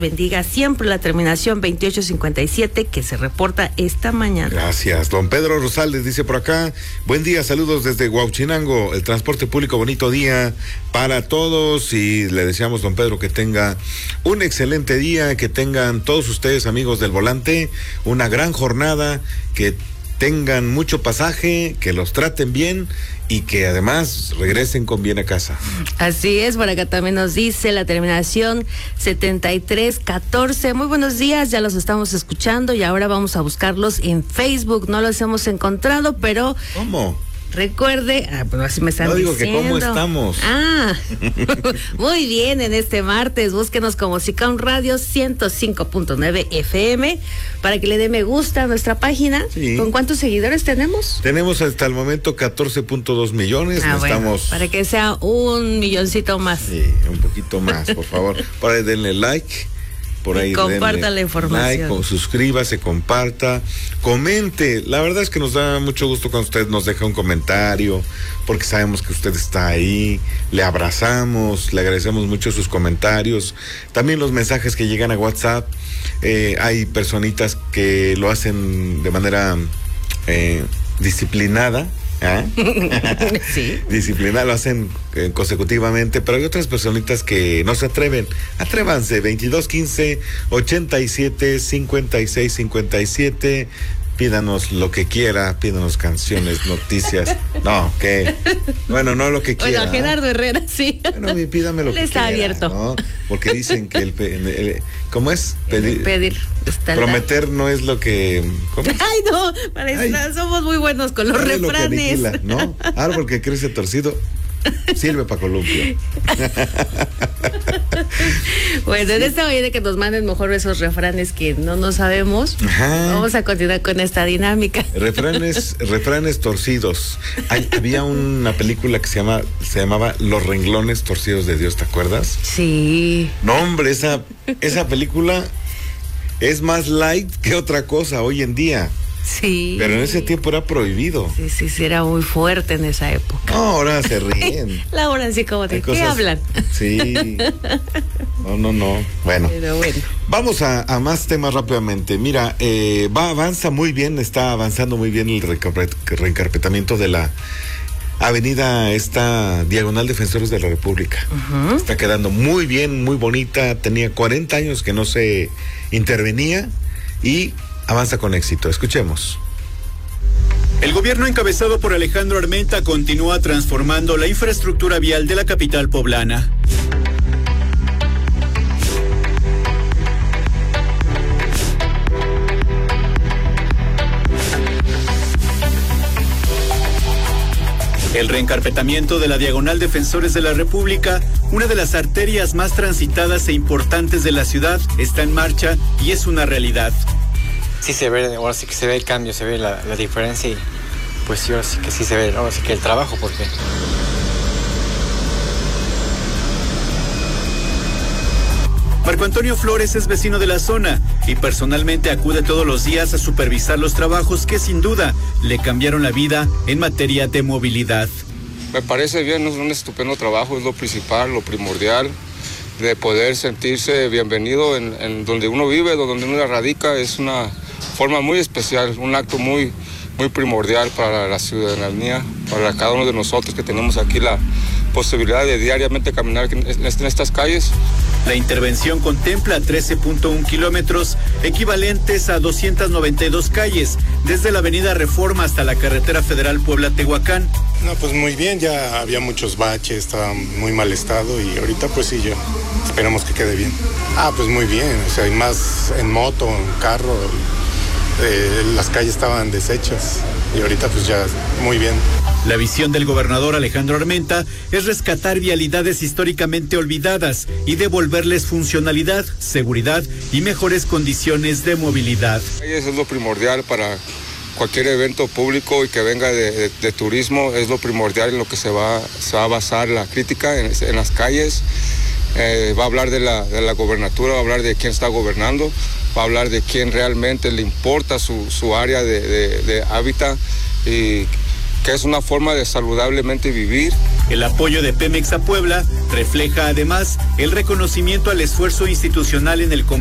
bendiga siempre. La terminación 2857 que se reporta esta mañana. Gracias. Don Pedro Rosales dice por acá, buen día, saludos desde Huauchinango, el transporte público, bonito día para todos, y le deseamos, don Pedro, que tenga un excelente día, que tengan todos ustedes, amigos del volante, una gran jornada, que tengan mucho pasaje, que los traten bien y que además regresen con bien a casa. Así es, por acá también nos dice la terminación 7314. Muy buenos días, ya los estamos escuchando y ahora vamos a buscarlos en Facebook. No los hemos encontrado, pero... ¿Cómo? Recuerde, pues así me están diciendo. No digo que cómo estamos. Muy bien, en este martes, búsquenos como SICAM Radio 105.9 FM para que le dé me gusta a nuestra página. Sí. ¿Con cuántos seguidores tenemos? Tenemos hasta el momento 14.2 millones. Bueno, para que sea un milloncito más. Sí, un poquito más, por favor. Por ahí denle like. Por ahí comparta la información. Like, suscríbase, comparta, comente. La verdad es que nos da mucho gusto cuando usted nos deja un comentario, porque sabemos que usted está ahí. Le abrazamos, le agradecemos mucho sus comentarios. También los mensajes que llegan a WhatsApp. Hay personitas que lo hacen de manera disciplinada. Sí. Disciplina, lo hacen consecutivamente, pero hay otras personitas que no se atreven. Atrévanse, 2215-87-56-57. Pídanos lo que quiera, pídanos canciones, noticias. No, ¿qué? Bueno, no lo que quiera. Bueno, Gerardo Herrera, sí. Bueno, pídame lo que quiera. Está abierto. ¿No? Porque dicen que ¿cómo es? Pedir. Prometer no es lo que... ¿cómo? Ay, no, somos muy buenos con los refranes. Lo que aniquila, ¿no? Árbol que crece torcido sirve para columpio. Bueno, en esta mañana que nos manden mejor esos refranes que no sabemos. Ajá. Vamos a continuar con esta dinámica. Refranes torcidos. Había una película que se llamaba Los renglones torcidos de Dios, ¿te acuerdas? Sí. No, hombre, esa película es más light que otra cosa hoy en día. Sí. Pero en ese tiempo era prohibido. Sí, era muy fuerte en esa época. No, ahora se ríen. Laura, así como de ¿qué hablan? Sí. No. Bueno. Pero bueno. Vamos a más temas rápidamente. Mira, está avanzando muy bien el reencarpetamiento de la avenida esta Diagonal Defensores de la República. Uh-huh. Está quedando muy bien, muy bonita. Tenía 40 años que no se intervenía y avanza con éxito. Escuchemos. El gobierno encabezado por Alejandro Armenta continúa transformando la infraestructura vial de la capital poblana. El reencarpetamiento de la Diagonal Defensores de la República, una de las arterias más transitadas e importantes de la ciudad, está en marcha y es una realidad. Sí se ve, ahora sí que se ve el cambio, se ve la diferencia y pues sí, ahora sí que sí se ve, ahora sí que el trabajo, porque... Marco Antonio Flores es vecino de la zona y personalmente acude todos los días a supervisar los trabajos que sin duda le cambiaron la vida en materia de movilidad. Me parece bien, es un estupendo trabajo, es lo principal, lo primordial, de poder sentirse bienvenido en donde uno vive, donde uno radica. Es una forma muy especial, un acto muy primordial para la ciudadanía, para cada uno de nosotros que tenemos aquí la posibilidad de diariamente caminar en estas calles. La intervención contempla 13.1 kilómetros, equivalentes a 292 calles, desde la avenida Reforma hasta la carretera federal Puebla-Tehuacán. No, pues muy bien, ya había muchos baches, estaba muy mal estado y ahorita pues sí, yo esperamos que quede bien. Pues muy bien, o sea, hay más en moto, en carro, las calles estaban deshechas y ahorita pues ya muy bien. La visión del gobernador Alejandro Armenta es rescatar vialidades históricamente olvidadas y devolverles funcionalidad, seguridad y mejores condiciones de movilidad. Eso es lo primordial para cualquier evento público y que venga de turismo, es lo primordial en lo que se va a basar la crítica en las calles. Va a hablar de la gobernatura, va a hablar de quién está gobernando, va a hablar de quién realmente le importa su área de hábitat y que es una forma de saludablemente vivir. El apoyo de Pemex a Puebla refleja además el reconocimiento al esfuerzo institucional en el combate